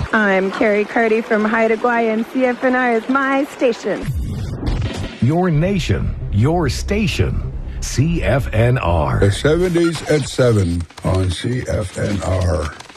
I'm Carrie Carty from Haida Gwaii, and CFNR is my station. Your nation, your station, CFNR. The 70s at 7 on CFNR.